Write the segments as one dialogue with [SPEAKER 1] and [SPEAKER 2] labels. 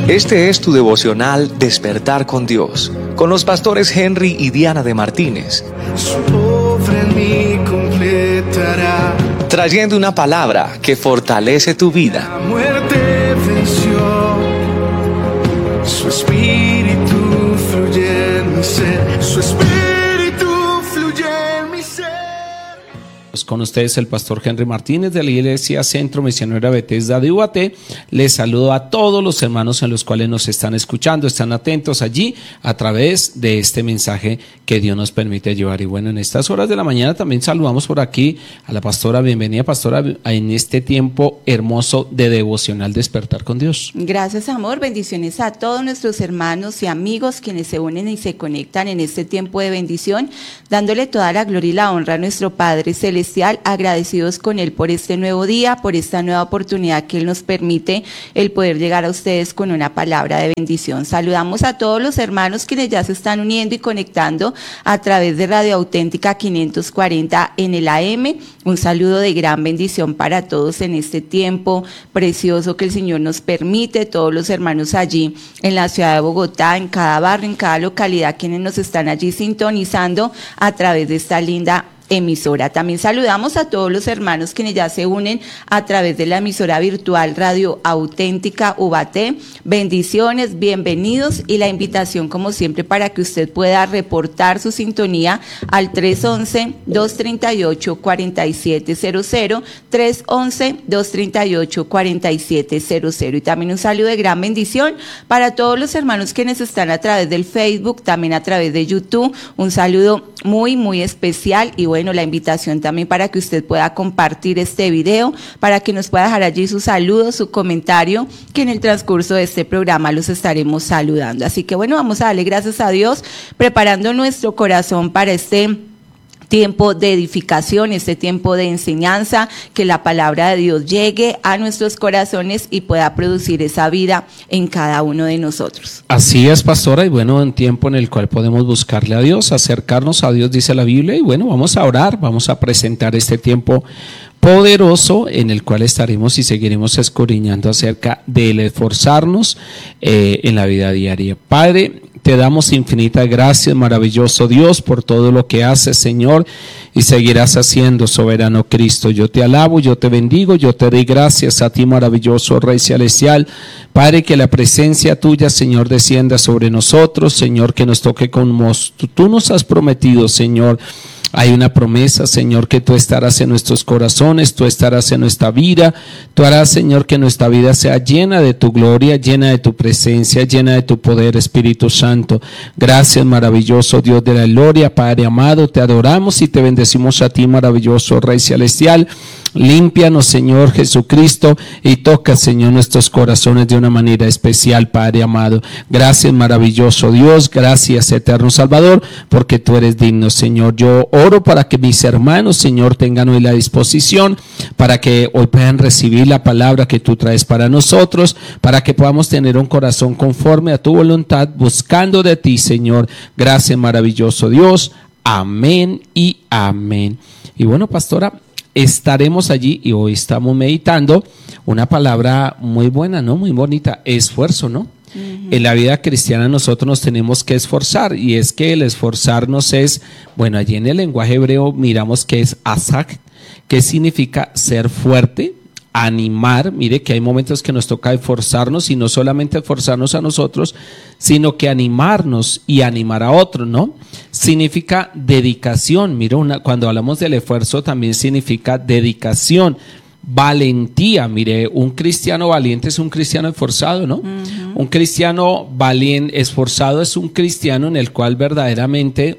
[SPEAKER 1] Este es tu devocional Despertar con Dios, con los pastores Henry y Diana de Martínez.
[SPEAKER 2] Su obra en mí completará.
[SPEAKER 1] Trayendo una palabra que fortalece tu vida.
[SPEAKER 2] La muerte venció. Su espíritu fluye en mi ser. Su espíritu fluye en mi ser.
[SPEAKER 3] Con ustedes el pastor Henry Martínez de la Iglesia Centro Misionera Bethesda de Ubaté. Les saludo a todos los hermanos en los cuales nos están escuchando, están atentos allí a través de este mensaje que Dios nos permite llevar. Y bueno, en estas horas de la mañana también saludamos por aquí a la pastora. Bienvenida, pastora, en este tiempo hermoso de devocional Despertar con Dios.
[SPEAKER 4] Gracias, amor. Bendiciones a todos nuestros hermanos y amigos quienes se unen y se conectan en este tiempo de bendición, dándole toda la gloria y la honra a nuestro Padre Celestial, agradecidos con Él por este nuevo día, por esta nueva oportunidad que Él nos permite el poder llegar a ustedes con una palabra de bendición. Saludamos a todos los hermanos quienes ya se están uniendo y conectando a través de Radio Auténtica 540 en el AM. Un saludo de gran bendición para todos en este tiempo precioso que el Señor nos permite, todos los hermanos allí en la ciudad de Bogotá, en cada barrio, en cada localidad, quienes nos están allí sintonizando a través de esta linda emisora. También saludamos a todos los hermanos quienes ya se unen a través de la emisora virtual Radio Auténtica Ubaté. Bendiciones, bienvenidos, y la invitación como siempre para que usted pueda reportar su sintonía al 311-238-4700, 311-238-4700. Y también un saludo de gran bendición para todos los hermanos quienes están a través del Facebook, también a través de YouTube. Un saludo muy especial, y bueno, la invitación también para que usted pueda compartir este video, para que nos pueda dejar allí su saludo, su comentario, que en el transcurso de este programa los estaremos saludando. Así que bueno, vamos a darle gracias a Dios, preparando nuestro corazón para este tiempo de edificación, este tiempo de enseñanza, que la palabra de Dios llegue a nuestros corazones y pueda producir esa vida en cada uno de nosotros.
[SPEAKER 3] Así es, pastora, y bueno, un tiempo en el cual podemos buscarle a Dios, acercarnos a Dios, dice la Biblia, y bueno, vamos a orar, vamos a presentar este tiempo poderoso en el cual estaremos y seguiremos escudriñando acerca del esforzarnos en la vida diaria. Padre, te damos infinitas gracias, maravilloso Dios, por todo lo que haces, Señor, y seguirás haciendo, soberano Cristo. Yo te alabo, yo te bendigo, yo te doy gracias a ti, maravilloso Rey Celestial. Padre, que la presencia tuya, Señor, descienda sobre nosotros, Señor, que nos toque como tú nos has prometido, Señor. Hay una promesa, Señor, que tú estarás en nuestros corazones, tú estarás en nuestra vida, tú harás, Señor, que nuestra vida sea llena de tu gloria, llena de tu presencia, llena de tu poder, Espíritu Santo. Gracias, maravilloso Dios de la gloria, Padre amado, te adoramos y te bendecimos a ti, maravilloso Rey Celestial. Límpianos, Señor Jesucristo, y toca, Señor, nuestros corazones de una manera especial, Padre amado. Gracias, maravilloso Dios, gracias, eterno Salvador, porque tú eres digno, Señor. Yo oro para que mis hermanos, Señor, tengan hoy la disposición, para que hoy puedan recibir la palabra que tú traes para nosotros, para que podamos tener un corazón conforme a tu voluntad, buscando de ti, Señor. Gracias, maravilloso Dios. Amén y amén. Y bueno, pastora, estaremos allí y hoy estamos meditando una palabra muy buena, ¿no? Muy bonita, esfuerzo, ¿no? En la vida cristiana nosotros nos tenemos que esforzar, y es que el esforzarnos es, bueno, allí en el lenguaje hebreo miramos que es azak, que significa ser fuerte, animar. Mire que hay momentos que nos toca esforzarnos, y no solamente esforzarnos a nosotros, sino que animarnos y animar a otros, ¿no? Significa dedicación. Mira, cuando hablamos del esfuerzo también significa dedicación. Valentía, mire, un cristiano valiente es un cristiano esforzado, ¿no? Un cristiano valiente, esforzado, es un cristiano en el cual verdaderamente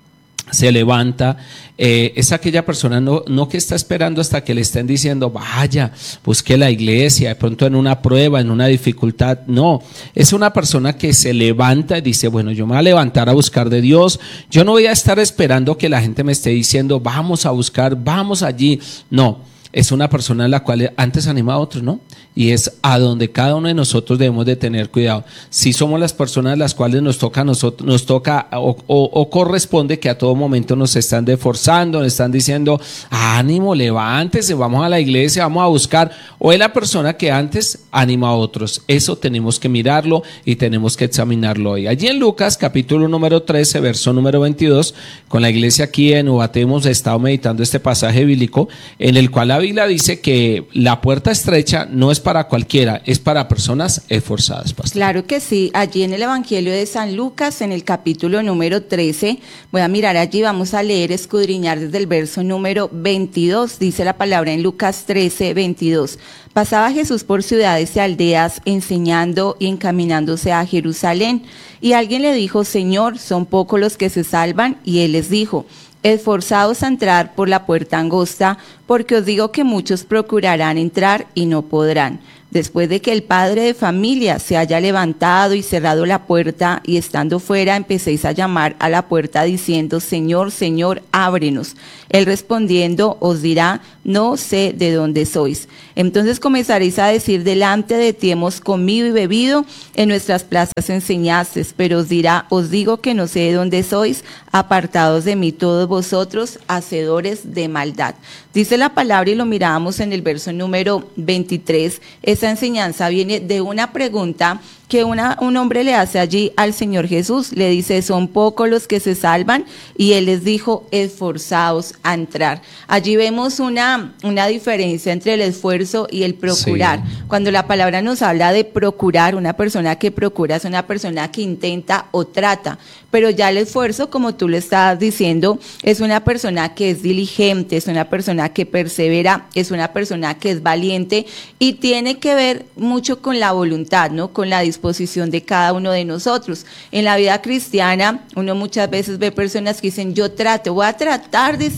[SPEAKER 3] se levanta, es aquella persona no que está esperando hasta que le estén diciendo vaya, busque la iglesia, de pronto en una prueba, en una dificultad. No, es una persona que se levanta y dice, bueno, yo me voy a levantar a buscar de Dios, yo no voy a estar esperando que la gente me esté diciendo vamos a buscar, vamos allí. No, es una persona en la cual antes anima a otros, ¿no? Y es a donde cada uno de nosotros debemos de tener cuidado. Si somos las personas las cuales nos toca o corresponde que a todo momento nos están esforzando, nos están diciendo ánimo, levántese, vamos a la iglesia, vamos a buscar, o es la persona que antes anima a otros. Eso tenemos que mirarlo y tenemos que examinarlo hoy. Allí en Lucas capítulo número 13, verso número 22, con la iglesia aquí en Ubaté hemos estado meditando este pasaje bíblico en el cual la Biblia dice que la puerta estrecha no es para cualquiera, es para personas esforzadas, pastor.
[SPEAKER 4] Claro que sí, allí en el Evangelio de San Lucas, en el capítulo número 13, voy a mirar allí, vamos a leer, escudriñar desde el verso número 22, dice la palabra en Lucas 13, 22. Pasaba Jesús por ciudades y aldeas, enseñando y encaminándose a Jerusalén. Y alguien le dijo: Señor, ¿son pocos los que se salvan? Y él les dijo: esforzaos a entrar por la puerta angosta, porque os digo que muchos procurarán entrar y no podrán. Después de que el padre de familia se haya levantado y cerrado la puerta, y estando fuera empecéis a llamar a la puerta diciendo: Señor, Señor, ábrenos. Él respondiendo os dirá: no sé de dónde sois. Entonces comenzaréis a decir: delante de ti hemos comido y bebido, en nuestras plazas enseñaste. Pero os dirá: os digo que no sé de dónde sois, apartados de mí todos vosotros, hacedores de maldad. Dice la palabra, y lo mirábamos en el verso número 23, esa enseñanza viene de una pregunta que un hombre le hace allí al Señor Jesús. Le dice: son pocos los que se salvan, y él les dijo: esforzaos a entrar. Allí vemos una diferencia entre el esfuerzo y el procurar. Sí. Cuando la palabra nos habla de procurar, una persona que procura es una persona que intenta o trata, pero ya el esfuerzo, como tú le estabas diciendo, es una persona que es diligente, es una persona que persevera, es una persona que es valiente, y tiene que ver mucho con la voluntad, ¿no? Con la disposición de cada uno de nosotros. En la vida cristiana, uno muchas veces ve personas que dicen: yo voy a tratar de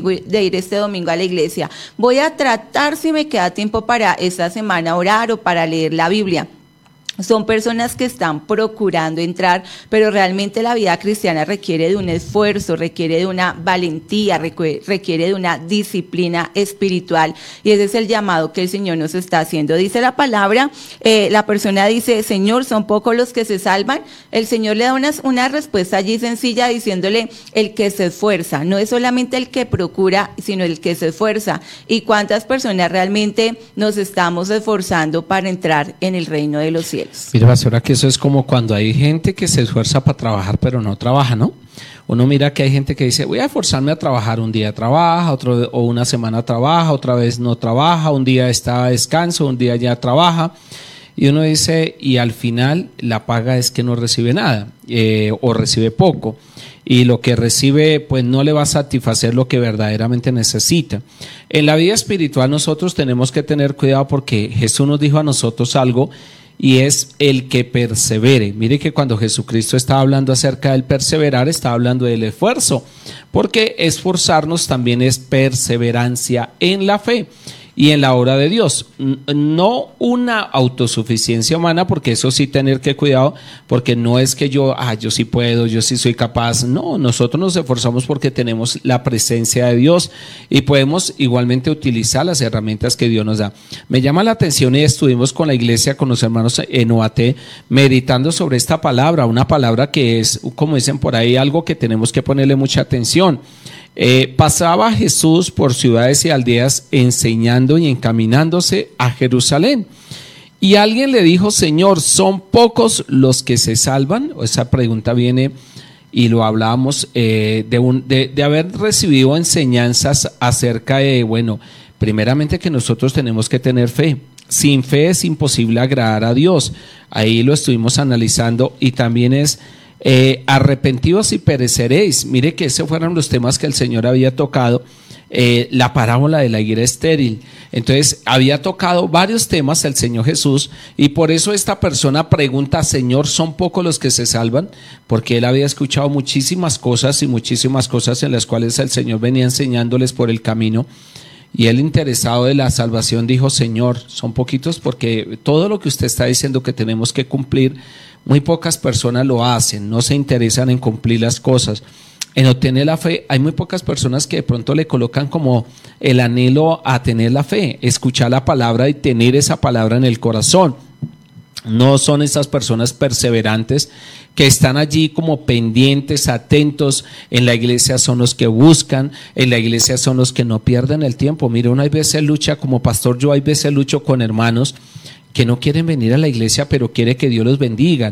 [SPEAKER 4] ir este domingo a la iglesia, voy a tratar si me queda tiempo para esta semana orar o para leer la Biblia. Son personas que están procurando entrar, pero realmente la vida cristiana requiere de un esfuerzo, requiere de una valentía, requiere de una disciplina espiritual, y ese es el llamado que el Señor nos está haciendo. Dice la palabra, la persona dice: Señor, ¿son pocos los que se salvan? El Señor le da una respuesta allí sencilla, diciéndole: el que se esfuerza. No es solamente el que procura, sino el que se esfuerza. ¿Y cuántas personas realmente nos estamos esforzando para entrar en el reino de los cielos?
[SPEAKER 3] Mira, pastora, que eso es como cuando hay gente que se esfuerza para trabajar pero no trabaja, ¿no? Uno mira que hay gente que dice: voy a esforzarme a trabajar, un día trabaja, o una semana trabaja, otra vez no trabaja, un día está a descanso, un día ya trabaja, y uno dice, y al final la paga es que no recibe nada, o recibe poco, y lo que recibe pues no le va a satisfacer lo que verdaderamente necesita. En la vida espiritual nosotros tenemos que tener cuidado, porque Jesús nos dijo a nosotros algo, y es el que persevere. Mire que cuando Jesucristo estaba hablando acerca del perseverar, estaba hablando del esfuerzo, porque esforzarnos también es perseverancia en la fe y en la obra de Dios, no una autosuficiencia humana, porque eso sí tener que cuidado, porque no es que yo sí puedo, yo sí soy capaz. No, nosotros nos esforzamos porque tenemos la presencia de Dios y podemos igualmente utilizar las herramientas que Dios nos da. Me llama la atención, y estuvimos con la iglesia, con los hermanos en Ubaté, meditando sobre esta palabra, una palabra que es, como dicen por ahí, algo que tenemos que ponerle mucha atención. Pasaba Jesús por ciudades y aldeas, enseñando y encaminándose a Jerusalén. Y alguien le dijo: Señor, ¿son pocos los que se salvan? Esa pregunta viene, y lo hablábamos, de haber recibido enseñanzas acerca de, primeramente que nosotros tenemos que tener fe. Sin fe es imposible agradar a Dios. Ahí lo estuvimos analizando, y también es arrepentidos y pereceréis. Mire que esos fueron los temas que el Señor había tocado, la parábola de la higuera estéril. Entonces había tocado varios temas el Señor Jesús, y por eso esta persona pregunta: Señor, ¿son pocos los que se salvan? Porque él había escuchado muchísimas cosas en las cuales el Señor venía enseñándoles por el camino, y él, interesado de la salvación, dijo: Señor, son poquitos, porque todo lo que usted está diciendo que tenemos que cumplir, muy pocas personas lo hacen, no se interesan en cumplir las cosas, en obtener la fe. Hay muy pocas personas que de pronto le colocan como el anhelo a tener la fe, escuchar la palabra y tener esa palabra en el corazón. No son esas personas perseverantes que están allí como pendientes, atentos. En la iglesia son los que buscan, en la iglesia son los que no pierden el tiempo. Mire, uno hay veces lucha, como pastor yo hay veces lucho con hermanos que no quieren venir a la iglesia, pero quiere que Dios los bendiga.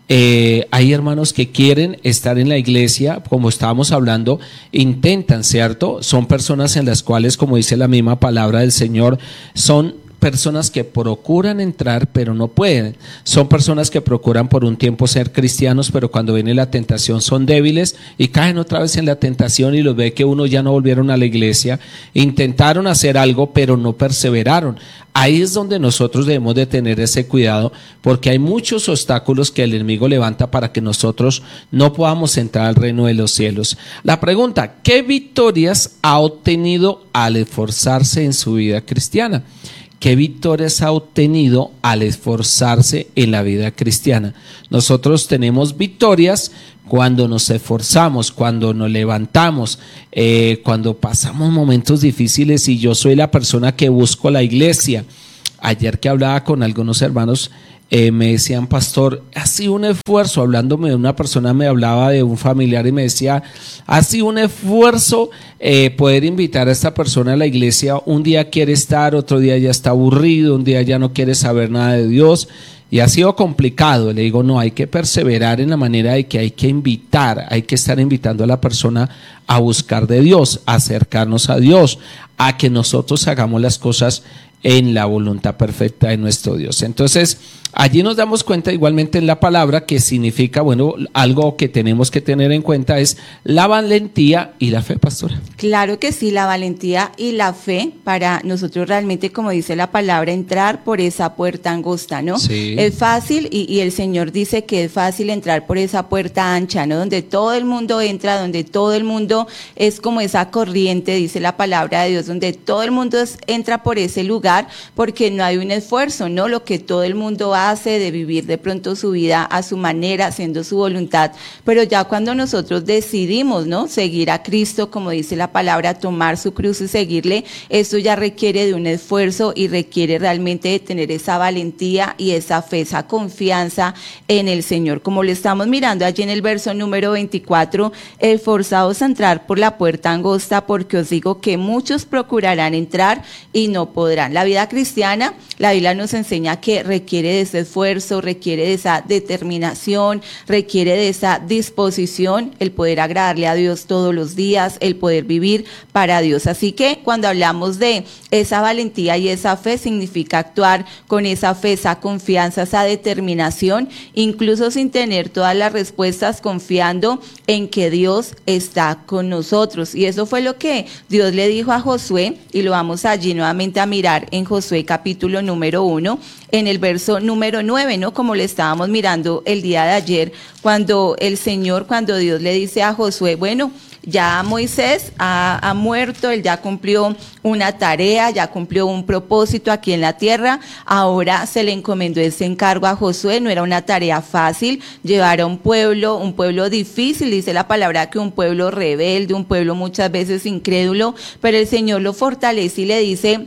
[SPEAKER 3] Hay hermanos que quieren estar en la iglesia, como estábamos hablando, intentan, ¿cierto? Son personas en las cuales, como dice la misma palabra del Señor, son personas que procuran entrar pero no pueden. Son personas que procuran por un tiempo ser cristianos, pero cuando viene la tentación son débiles y caen otra vez en la tentación y los ve que uno ya no volvieron a la iglesia. Intentaron hacer algo pero no perseveraron. Ahí es donde nosotros debemos de tener ese cuidado, porque hay muchos obstáculos que el enemigo levanta para que nosotros no podamos entrar al reino de los cielos. La pregunta: ¿qué victorias ha obtenido al esforzarse en su vida cristiana? ¿Qué victorias ha obtenido al esforzarse en la vida cristiana? Nosotros tenemos victorias cuando nos esforzamos, cuando nos levantamos, cuando pasamos momentos difíciles, y yo soy la persona que busco la iglesia. Ayer que hablaba con algunos hermanos, me decían: pastor, ha sido un esfuerzo. Hablándome de una persona, me hablaba de un familiar y me decía: ha sido un esfuerzo poder invitar a esta persona a la iglesia. Un día quiere estar, otro día ya está aburrido, un día ya no quiere saber nada de Dios, y ha sido complicado. Le digo: no, hay que perseverar en la manera de que hay que invitar, hay que estar invitando a la persona a buscar de Dios, a acercarnos a Dios, a que nosotros hagamos las cosas en la voluntad perfecta de nuestro Dios. Entonces, allí nos damos cuenta igualmente en la palabra que significa, bueno, algo que tenemos que tener en cuenta es la valentía y la fe, pastora.
[SPEAKER 4] Claro que sí, la valentía y la fe para nosotros realmente, como dice la palabra, entrar por esa puerta angosta, ¿no?
[SPEAKER 3] Sí.
[SPEAKER 4] Es fácil y el Señor dice que es fácil entrar por esa puerta ancha, ¿no? Donde todo el mundo entra, donde todo el mundo es como esa corriente, dice la palabra de Dios, donde todo el mundo entra por ese lugar, porque no hay un esfuerzo, ¿no? Lo que todo el mundo hace de vivir de pronto su vida a su manera, haciendo su voluntad, pero ya cuando nosotros decidimos, ¿no?, seguir a Cristo, como dice la palabra, tomar su cruz y seguirle, esto ya requiere de un esfuerzo y requiere realmente de tener esa valentía y esa fe, esa confianza en el Señor, como lo estamos mirando allí en el verso número 24, esforzaos a entrar por la puerta angosta, porque os digo que muchos procurarán entrar y no podrán. La vida cristiana, la Biblia nos enseña que requiere de ese esfuerzo, requiere de esa determinación, requiere de esa disposición, el poder agradarle a Dios todos los días, el poder vivir para Dios. Así que cuando hablamos de esa valentía y esa fe, significa actuar con esa fe, esa confianza, esa determinación, incluso sin tener todas las respuestas, confiando en que Dios está con nosotros. Y eso fue lo que Dios le dijo a Josué, y lo vamos allí nuevamente a mirar en Josué capítulo número 1, en el verso número 9, ¿no? Como le estábamos mirando el día de ayer, cuando Dios le dice a Josué: bueno, ya Moisés ha muerto, él ya cumplió una tarea, ya cumplió un propósito aquí en la tierra, ahora se le encomendó ese encargo a Josué. No era una tarea fácil llevar a un pueblo difícil, dice la palabra que un pueblo rebelde, un pueblo muchas veces incrédulo, pero el Señor lo fortalece y le dice: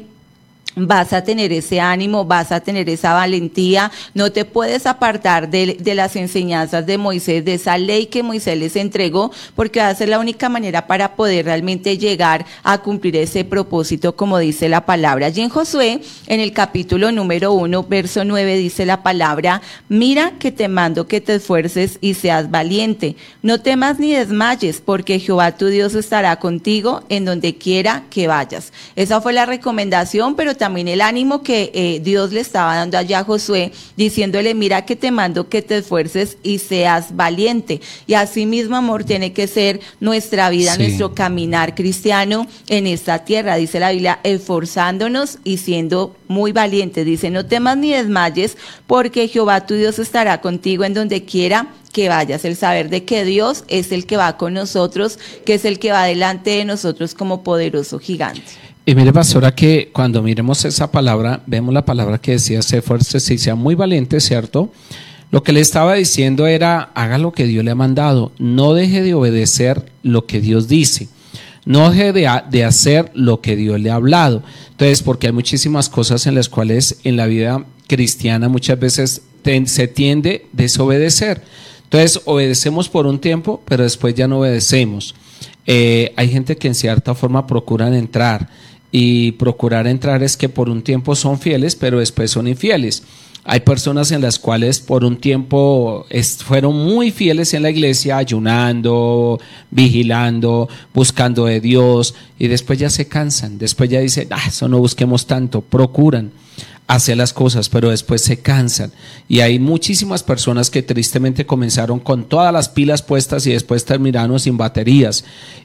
[SPEAKER 4] vas a tener ese ánimo, vas a tener esa valentía, no te puedes apartar de las enseñanzas de Moisés, de esa ley que Moisés les entregó, porque va a ser la única manera para poder realmente llegar a cumplir ese propósito, como dice la palabra. Allí en Josué, en el capítulo número 1, verso 9, dice la palabra: mira que te mando que te esfuerces y seas valiente, no temas ni desmayes, porque Jehová tu Dios estará contigo en donde quiera que vayas. Esa fue la recomendación, pero también el ánimo que Dios le estaba dando allá a Josué, diciéndole: mira que te mando que te esfuerces y seas valiente. Y así mismo, amor, tiene que ser nuestra vida, sí, nuestro caminar cristiano en esta tierra. Dice la Biblia: esforzándonos y siendo muy valientes. Dice: no temas ni desmayes, porque Jehová tu Dios estará contigo en donde quiera que vayas. El saber de que Dios es el que va con nosotros, que es el que va delante de nosotros como poderoso gigante.
[SPEAKER 3] Y mire, pastora, que cuando miremos esa palabra, vemos la palabra que decía: sé fuerte y sea muy valiente, ¿cierto? Lo que le estaba diciendo era: haga lo que Dios le ha mandado, no deje de obedecer lo que Dios dice, no deje de hacer lo que Dios le ha hablado. Entonces, porque hay muchísimas cosas en las cuales en la vida cristiana muchas veces se tiende a desobedecer. Entonces obedecemos por un tiempo, pero después ya no obedecemos. Hay gente que en cierta forma procuran entrar, y procurar entrar es que por un tiempo son fieles, pero después son infieles. Hay personas en las cuales por un tiempo fueron muy fieles en la iglesia, ayunando, vigilando, buscando de Dios, y después ya se cansan, después ya dicen, eso no busquemos tanto, procuran hacer las cosas, pero después se cansan. Y hay muchísimas personas que tristemente comenzaron con todas las pilas puestas y después terminaron sin baterías.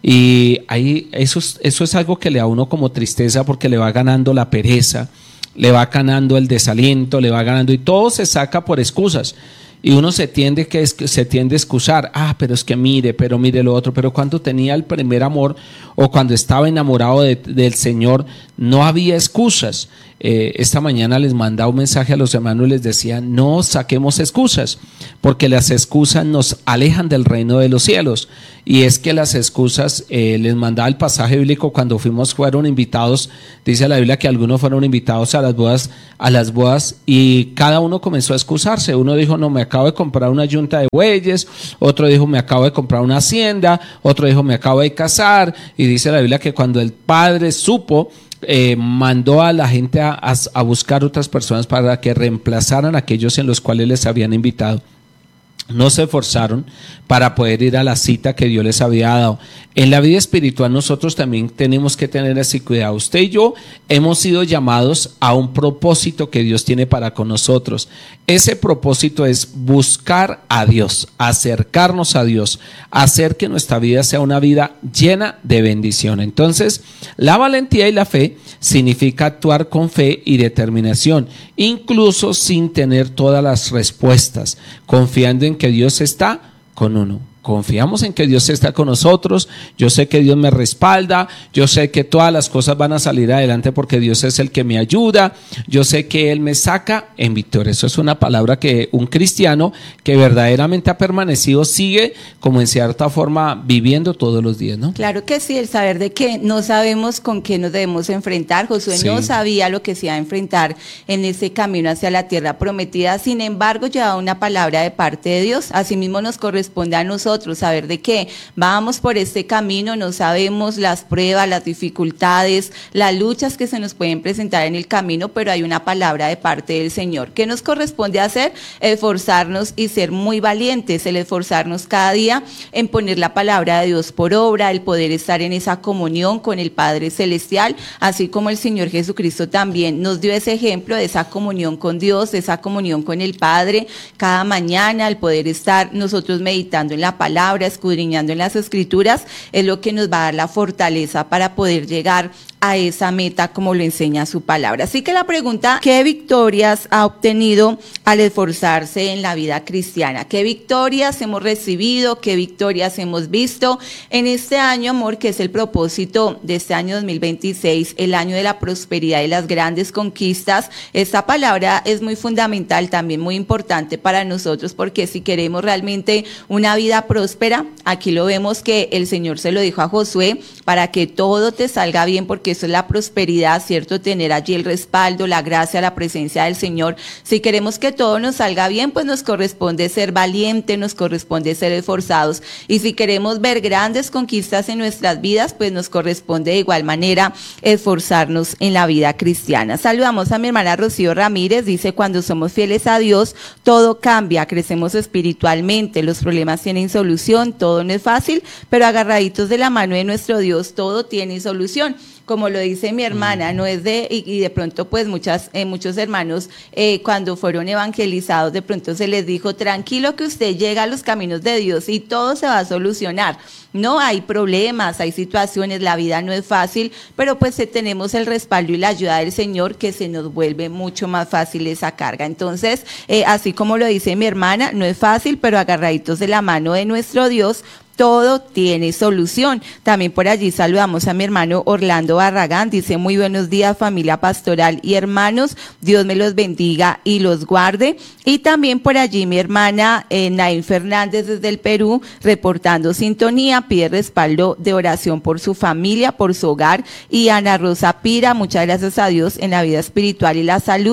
[SPEAKER 3] Y ahí eso es algo que le da a uno como tristeza, porque le va ganando la pereza, le va ganando el desaliento, le va ganando, y todo se saca por excusas. Y uno se tiende a excusar, pero es que mire lo otro, pero cuando tenía el primer amor o cuando estaba enamorado del Señor, no había excusas. Esta mañana les mandaba un mensaje a los hermanos y les decía, no saquemos excusas, porque las excusas nos alejan del reino de los cielos. Y es que las excusas, les mandaba el pasaje bíblico cuando fueron invitados, dice la Biblia que algunos fueron invitados a las bodas y cada uno comenzó a excusarse. Uno dijo, no, me acabo de comprar una yunta de bueyes, otro dijo, me acabo de comprar una hacienda, otro dijo, me acabo de casar, y dice la Biblia que cuando el padre supo, mandó a la gente a buscar otras personas para que reemplazaran a aquellos en los cuales les habían invitado. No se esforzaron para poder ir a la cita que Dios les había dado. En la vida espiritual nosotros también tenemos que tener ese cuidado. Usted y yo hemos sido llamados a un propósito que Dios tiene para con nosotros. Ese propósito es buscar a Dios, acercarnos a Dios, hacer que nuestra vida sea una vida llena de bendición. Entonces, la valentía y la fe significa actuar con fe y determinación, incluso sin tener todas las respuestas, confiando en que Dios está con uno. Confiamos en que Dios está con nosotros. Yo sé que Dios me respalda. Yo sé que todas las cosas van a salir adelante porque Dios es el que me ayuda. Yo sé que Él me saca en victoria. Eso es una palabra que un cristiano que verdaderamente ha permanecido sigue como en cierta forma viviendo todos los días, ¿no?
[SPEAKER 4] Claro que sí, el saber de que no sabemos con qué nos debemos enfrentar. Josué no sabía lo que se iba a enfrentar en ese camino hacia la tierra prometida. Sin embargo, llevaba una palabra de parte de Dios. Asimismo nos corresponde a nosotros saber de qué vamos por este camino. No sabemos las pruebas, las dificultades, las luchas que se nos pueden presentar en el camino, pero hay una palabra de parte del Señor. ¿Qué nos corresponde hacer? Esforzarnos y ser muy valientes, el esforzarnos cada día en poner la palabra de Dios por obra, el poder estar en esa comunión con el Padre Celestial, así como el Señor Jesucristo también nos dio ese ejemplo de esa comunión con Dios, de esa comunión con el Padre, cada mañana, el poder estar nosotros meditando en la palabra, escudriñando en las Escrituras, es lo que nos va a dar la fortaleza para poder llegar a esa meta como lo enseña su palabra. Así que la pregunta, ¿qué victorias ha obtenido al esforzarse en la vida cristiana? ¿Qué victorias hemos recibido? ¿Qué victorias hemos visto en este año, amor, que es el propósito de este año 2026, el año de la prosperidad y las grandes conquistas? Esta palabra es muy fundamental, también muy importante para nosotros, porque si queremos realmente una vida próspera, aquí lo vemos que el Señor se lo dijo a Josué, para que todo te salga bien, porque eso es la prosperidad, ¿cierto? Tener allí el respaldo, la gracia, la presencia del Señor. Si queremos que todo nos salga bien, pues nos corresponde ser valientes, nos corresponde ser esforzados. Y si queremos ver grandes conquistas en nuestras vidas, pues nos corresponde de igual manera esforzarnos en la vida cristiana. Saludamos a mi hermana Rocío Ramírez, dice, cuando somos fieles a Dios, todo cambia, crecemos espiritualmente, los problemas tienen solución, todo no es fácil, pero agarraditos de la mano de nuestro Dios, todo tiene solución. Como lo dice mi hermana, no es y de pronto pues muchos hermanos cuando fueron evangelizados, de pronto se les dijo, tranquilo que usted llega a los caminos de Dios y todo se va a solucionar. No, hay problemas, hay situaciones, la vida no es fácil, pero pues tenemos el respaldo y la ayuda del Señor, que se nos vuelve mucho más fácil esa carga. Entonces, así como lo dice mi hermana, no es fácil, pero agarraditos de la mano de nuestro Dios, todo tiene solución. También por allí saludamos a mi hermano Orlando Barragán, dice, muy buenos días familia pastoral y hermanos, Dios me los bendiga y los guarde. Y también por allí mi hermana Nain Fernández desde el Perú, reportando sintonía, pide respaldo de oración por su familia, por su hogar. Y Ana Rosa Pira, muchas gracias a Dios en la vida espiritual y la salud.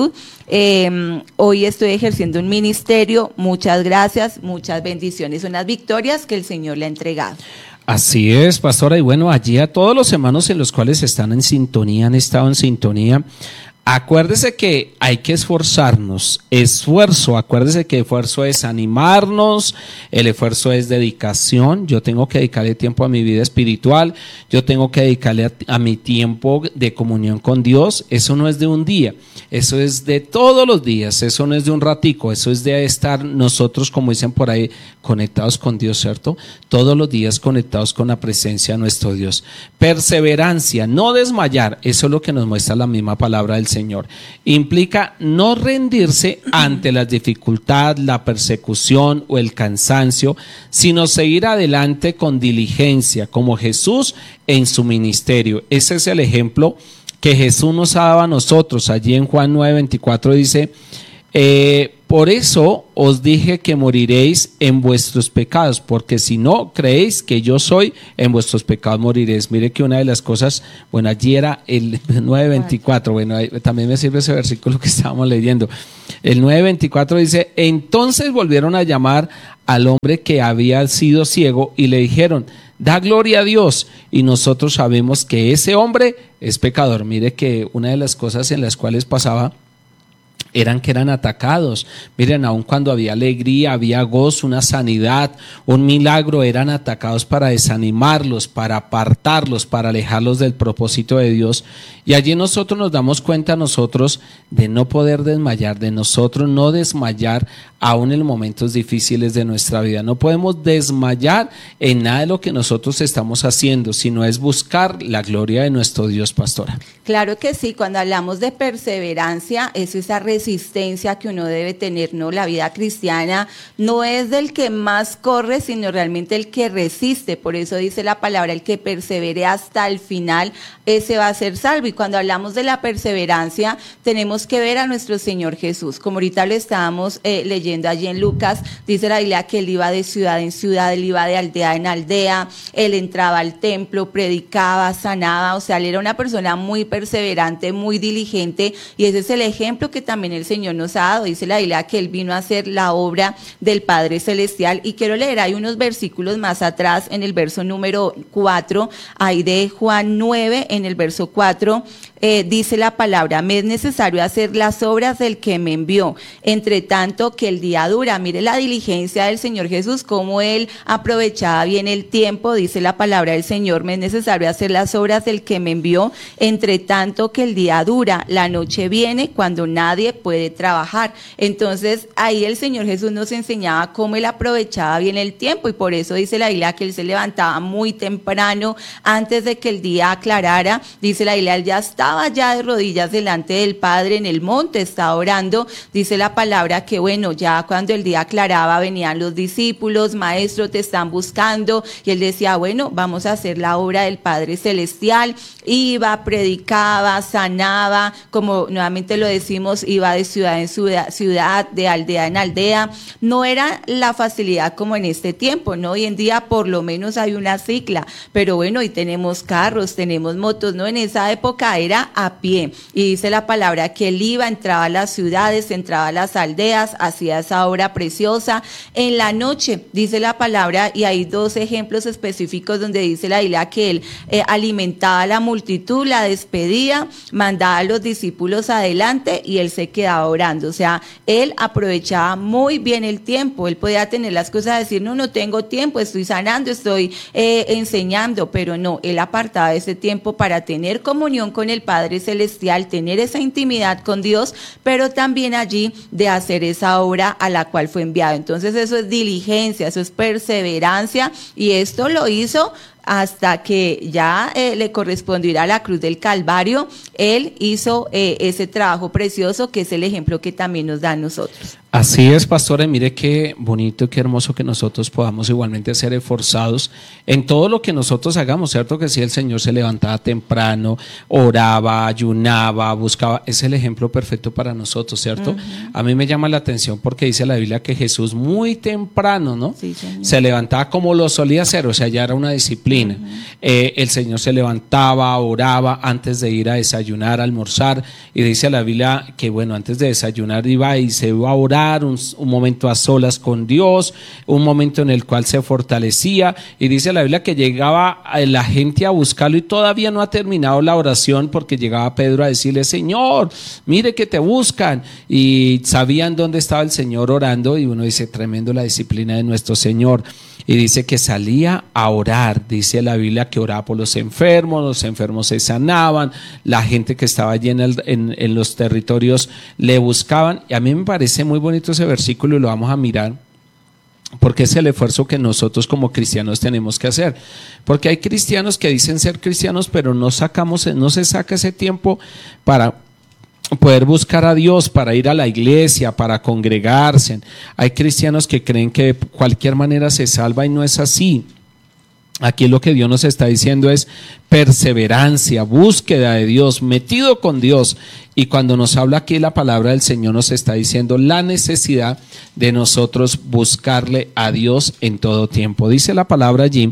[SPEAKER 4] Hoy estoy ejerciendo un ministerio. Muchas gracias, muchas bendiciones. Son las victorias que el Señor le ha entregado.
[SPEAKER 3] Así es, pastora, y bueno, allí a todos los hermanos en los cuales están en sintonía, han estado en sintonía. Acuérdese que hay que esforzarnos, acuérdese que esfuerzo es animarnos, el esfuerzo es dedicación. Yo tengo que dedicarle tiempo a mi vida espiritual, yo tengo que dedicarle a mi tiempo de comunión con Dios. Eso no es de un día, eso es de todos los días, eso no es de un ratico, eso es de estar nosotros, como dicen por ahí, conectados con Dios, ¿cierto? Todos los días conectados con la presencia de nuestro Dios. Perseverancia, no desmayar, eso es lo que nos muestra la misma palabra del Señor. Implica no rendirse ante la dificultad, la persecución o el cansancio, sino seguir adelante con diligencia, como Jesús en su ministerio. Ese es el ejemplo que Jesús nos ha dado a nosotros. Allí en Juan 9:24 dice: por eso os dije que moriréis en vuestros pecados, porque si no creéis que yo soy, en vuestros pecados moriréis. Mire que una de las cosas, bueno, allí era el 9:24, bueno, también me sirve ese versículo que estábamos leyendo. El 9:24 dice: entonces volvieron a llamar al hombre que había sido ciego y le dijeron: da gloria a Dios. Y nosotros sabemos que ese hombre es pecador. Mire que una de las cosas en las cuales pasaba eran que eran atacados. Miren, aun cuando había alegría, había gozo, una sanidad, un milagro, eran atacados para desanimarlos, para apartarlos, para alejarlos del propósito de Dios. Y allí nosotros nos damos cuenta de no poder desmayar, de nosotros no desmayar aún en momentos difíciles de nuestra vida. No podemos desmayar en nada de lo que nosotros estamos haciendo, sino es buscar la gloria de nuestro Dios, pastora.
[SPEAKER 4] Claro que sí, cuando hablamos de perseverancia, es esa resistencia que uno debe tener, ¿no? La vida cristiana no es del que más corre, sino realmente el que resiste. Por eso dice la palabra: el que persevere hasta el final, ese va a ser salvo. Y cuando hablamos de la perseverancia, tenemos que ver a nuestro Señor Jesús. Como ahorita lo estábamos leyendo allí en Lucas, dice la Biblia que él iba de ciudad en ciudad, él iba de aldea en aldea, él entraba al templo, predicaba, sanaba. O sea, él era una persona muy perseverante, muy diligente, y ese es el ejemplo que también el Señor nos ha dado. Dice la Biblia que él vino a hacer la obra del Padre Celestial. Y quiero leer ahí unos versículos más atrás, en el verso número 4, ahí de Juan 9, en el verso 4, dice la palabra: me es necesario hacer las obras del que me envió, entre tanto que el día dura. Mire la diligencia del Señor Jesús, cómo él aprovechaba bien el tiempo. Dice la palabra del Señor: me es necesario hacer las obras del que me envió, entre tanto que el día dura, la noche viene cuando nadie puede trabajar. Entonces ahí el Señor Jesús nos enseñaba cómo él aprovechaba bien el tiempo, y por eso dice la Biblia que él se levantaba muy temprano, antes de que el día aclarara. Dice la Biblia, él ya estaba ya de rodillas delante del Padre en el monte, estaba orando. Dice la palabra que bueno, ya cuando el día aclaraba venían los discípulos: maestro, te están buscando. Y él decía: bueno, vamos a hacer la obra del Padre Celestial. Iba, predicaba, sanaba, como nuevamente lo decimos, iba de ciudad en ciudad, de aldea en aldea. No era la facilidad como en este tiempo, ¿no? Hoy en día por lo menos hay una cicla, pero bueno, hoy tenemos carros, tenemos motos, ¿no? En esa época era a pie. Y dice la palabra que él iba, entraba a las ciudades, entraba a las aldeas, hacía esa obra preciosa. En la noche, dice la palabra, y hay dos ejemplos específicos donde dice la Biblia que él alimentaba a la multitud, la despedía, mandaba a los discípulos adelante y él se quedaba orando. O sea, él aprovechaba muy bien el tiempo. Él podía tener las cosas, decir: no tengo tiempo, estoy sanando, estoy enseñando, pero no, él apartaba ese tiempo para tener comunión con el Padre Celestial, tener esa intimidad con Dios, pero también allí de hacer esa obra a la cual fue enviado. Entonces eso es diligencia, eso es perseverancia, y esto lo hizo hasta que ya le correspondió ir a la cruz del Calvario. Él hizo ese trabajo precioso, que es el ejemplo que también nos da a nosotros.
[SPEAKER 3] Así es, pastora, mire qué bonito, qué hermoso que nosotros podamos igualmente ser esforzados en todo lo que nosotros hagamos, ¿cierto? Que si el Señor se levantaba temprano, oraba, ayunaba, buscaba, es el ejemplo perfecto para nosotros, ¿cierto? A mí me llama la atención porque dice la Biblia que Jesús muy temprano, ¿no?
[SPEAKER 4] Sí, señor.
[SPEAKER 3] Se levantaba como lo solía hacer, o sea, ya era una disciplina disciplina. El Señor se levantaba, oraba antes de ir a desayunar, a almorzar, y dice la Biblia que bueno, antes de desayunar iba y se iba a orar un momento a solas con Dios, un momento en el cual se fortalecía, y dice la Biblia que llegaba la gente a buscarlo y todavía no ha terminado la oración porque llegaba Pedro a decirle: Señor, mire que te buscan, y sabían dónde estaba el Señor orando, y uno dice: tremendo la disciplina de nuestro Señor. Y dice que salía a orar, dice la Biblia que oraba por los enfermos se sanaban, la gente que estaba allí en los territorios le buscaban. Y a mí me parece muy bonito ese versículo y lo vamos a mirar, porque es el esfuerzo que nosotros como cristianos tenemos que hacer. Porque hay cristianos que dicen ser cristianos, pero no se saca ese tiempo para poder buscar a Dios, para ir a la iglesia, para congregarse. Hay cristianos que creen que de cualquier manera se salva y no es así. Aquí lo que Dios nos está diciendo es perseverancia, búsqueda de Dios, metido con Dios. Y cuando nos habla aquí la palabra del Señor, nos está diciendo la necesidad de nosotros buscarle a Dios en todo tiempo. Dice la palabra allí: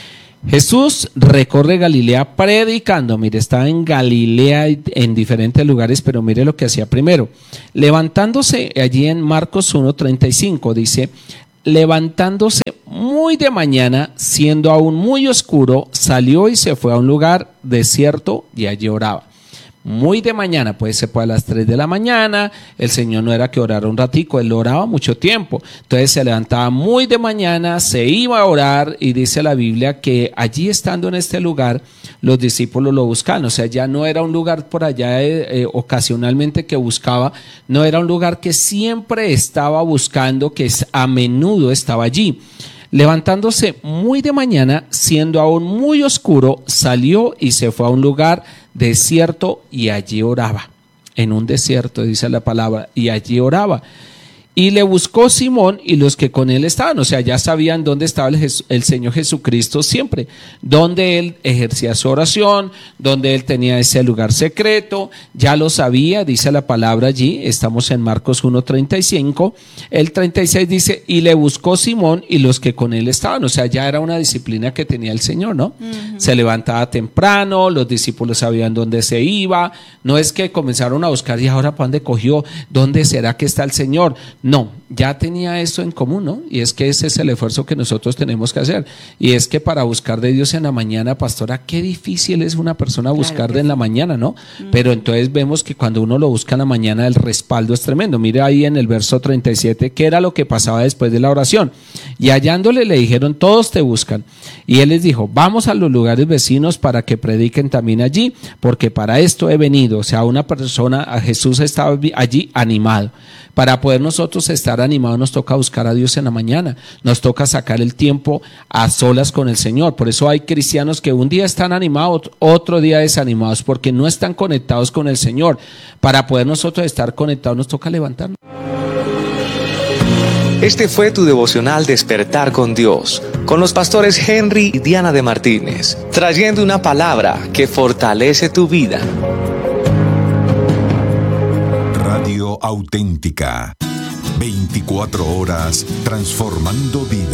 [SPEAKER 3] Jesús recorre Galilea predicando. Mire, estaba en Galilea en diferentes lugares, pero mire lo que hacía primero. Levantándose, allí en Marcos 1:35 dice: levantándose muy de mañana, siendo aún muy oscuro, salió y se fue a un lugar desierto y allí oraba. Muy de mañana, puede ser a las 3 de la mañana, el Señor no era que orara un ratico, Él oraba mucho tiempo. Entonces se levantaba muy de mañana, se iba a orar, y dice la Biblia que allí estando en este lugar, los discípulos lo buscaban. O sea, ya no era un lugar por allá ocasionalmente que buscaba, no era un lugar que siempre estaba buscando, que a menudo estaba allí. Levantándose muy de mañana, siendo aún muy oscuro, salió y se fue a un lugar desierto y allí oraba. En un desierto, dice la palabra, y allí oraba. Y le buscó Simón y los que con él estaban. O sea, ya sabían dónde estaba el Señor Jesucristo siempre, donde él ejercía su oración, donde él tenía ese lugar secreto, ya lo sabía, dice la palabra allí. Estamos en Marcos 1:35, el 36 dice: y le buscó Simón y los que con él estaban. O sea, ya era una disciplina que tenía el Señor, ¿no? Se levantaba temprano, los discípulos sabían dónde se iba, no es que comenzaron a buscar y ahora ¿para dónde cogió? ¿Dónde será que está el Señor? No, ya tenía esto en común, ¿no? Y es que ese es el esfuerzo que nosotros tenemos que hacer. Y es que para buscar de Dios en la mañana, pastora, qué difícil es una persona buscar en la mañana, ¿no? Pero entonces vemos que cuando uno lo busca en la mañana, el respaldo es tremendo. Mire ahí en el verso 37, ¿qué era lo que pasaba después de la oración? Y hallándole le dijeron: todos te buscan. Y él les dijo: vamos a los lugares vecinos para que prediquen también allí, porque para esto he venido. O sea, a Jesús estaba allí animado. Para poder nosotros estar animados nos toca buscar a Dios en la mañana, nos toca sacar el tiempo a solas con el Señor. Por eso hay cristianos que un día están animados, otro día desanimados, porque no están conectados con el Señor. Para poder nosotros estar conectados nos toca levantarnos.
[SPEAKER 1] Este fue tu devocional Despertar con Dios, con los pastores Henry y Diana de Martínez, trayendo una palabra que fortalece tu vida.
[SPEAKER 5] Radio Auténtica, 24 horas transformando vidas.